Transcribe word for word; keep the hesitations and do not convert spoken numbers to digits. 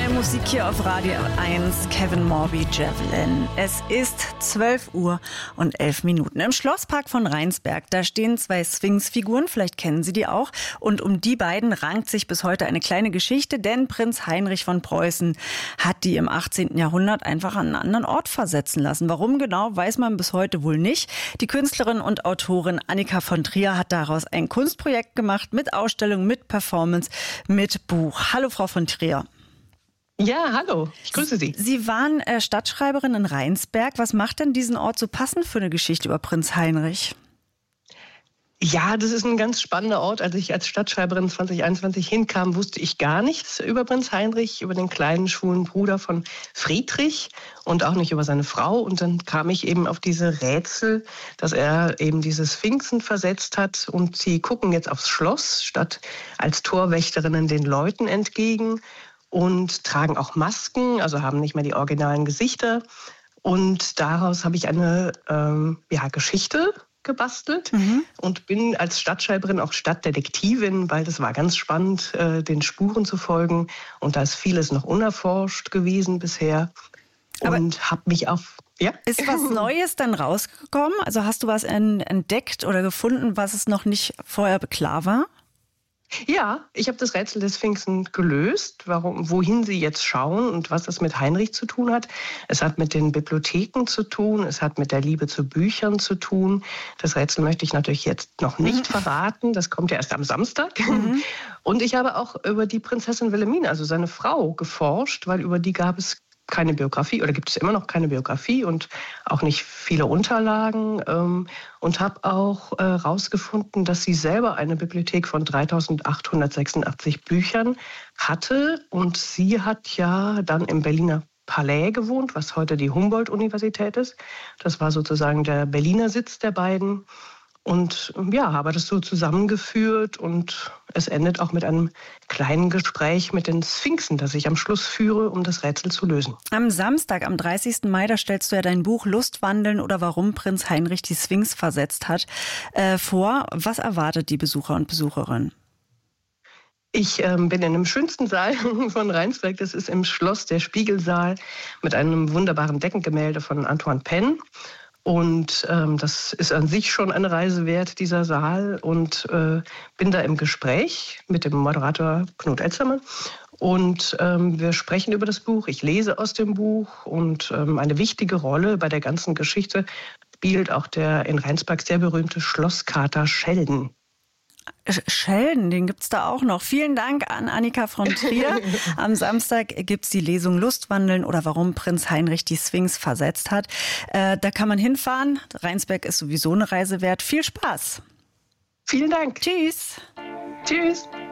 Neue Musik hier auf Radio eins, Kevin Morby, Javelin. Es ist zwölf Uhr und elf Minuten. Im Schlosspark von Rheinsberg, da stehen zwei Sphinxfiguren, vielleicht kennen Sie die auch. Und um die beiden rankt sich bis heute eine kleine Geschichte, denn Prinz Heinrich von Preußen hat die im achtzehnten Jahrhundert einfach an einen anderen Ort versetzen lassen. Warum genau, weiß man bis heute wohl nicht. Die Künstlerin und Autorin Annika von Trier hat daraus ein Kunstprojekt gemacht mit Ausstellung, mit Performance, mit Buch. Hallo Frau von Trier. Ja, hallo, ich grüße Sie. Sie waren äh, Stadtschreiberin in Rheinsberg. Was macht denn diesen Ort so passend für eine Geschichte über Prinz Heinrich? Ja, das ist ein ganz spannender Ort. Als ich als Stadtschreiberin zwanzig einundzwanzig hinkam, wusste ich gar nichts über Prinz Heinrich, über den kleinen schwulen Bruder von Friedrich und auch nicht über seine Frau. Und dann kam ich eben auf diese Rätsel, dass er eben diese Sphinxen versetzt hat und sie gucken jetzt aufs Schloss statt als Torwächterinnen den Leuten entgegen. Und tragen auch Masken, also haben nicht mehr die originalen Gesichter. Und daraus habe ich eine ähm, ja, Geschichte gebastelt mhm. und bin als Stadtschreiberin auch Stadtdetektivin, weil das war ganz spannend, äh, den Spuren zu folgen. Und da ist vieles noch unerforscht gewesen bisher. Aber und habe mich auf... Ja? Ist was Neues dann rausgekommen? Also hast du was entdeckt oder gefunden, was es noch nicht vorher klar war? Ja, ich habe das Rätsel des Sphinxen gelöst, warum, wohin sie jetzt schauen und was das mit Heinrich zu tun hat. Es hat mit den Bibliotheken zu tun, es hat mit der Liebe zu Büchern zu tun. Das Rätsel möchte ich natürlich jetzt noch nicht mhm. verraten, das kommt ja erst am Samstag. Mhm. Und ich habe auch über die Prinzessin Wilhelmine, also seine Frau, geforscht, weil über die gab es keine Biografie oder gibt es immer noch keine Biografie und auch nicht viele Unterlagen ähm, und habe auch herausgefunden, äh, dass sie selber eine Bibliothek von dreitausendachthundertsechsundachtzig Büchern hatte und sie hat ja dann im Berliner Palais gewohnt, was heute die Humboldt-Universität ist. Das war sozusagen der Berliner Sitz der beiden. Und ja, habe das so zusammengeführt und es endet auch mit einem kleinen Gespräch mit den Sphinxen, das ich am Schluss führe, um das Rätsel zu lösen. Am Samstag, am dreißigsten Mai, da stellst du ja dein Buch Lustwandeln oder warum Prinz Heinrich die Sphinx versetzt hat äh, vor. Was erwartet die Besucher und Besucherinnen? Ich ähm, bin in dem schönsten Saal von Rheinsberg, das ist im Schloss der Spiegelsaal mit einem wunderbaren Deckengemälde von Antoine Penn. Und ähm, das ist an sich schon eine Reise wert, dieser Saal. Und äh, bin da im Gespräch mit dem Moderator Knut Elzermann. Und ähm, wir sprechen über das Buch. Ich lese aus dem Buch. Und ähm, eine wichtige Rolle bei der ganzen Geschichte spielt auch der in Rheinsberg sehr berühmte Schlosskater Schelden. Schelden, den gibt's da auch noch. Vielen Dank an Annika von Trier. Am Samstag gibt's die Lesung Lustwandeln oder warum Prinz Heinrich die Sphinx versetzt hat. Äh, da kann man hinfahren. Rheinsberg ist sowieso eine Reise wert. Viel Spaß. Vielen Dank. Tschüss. Tschüss.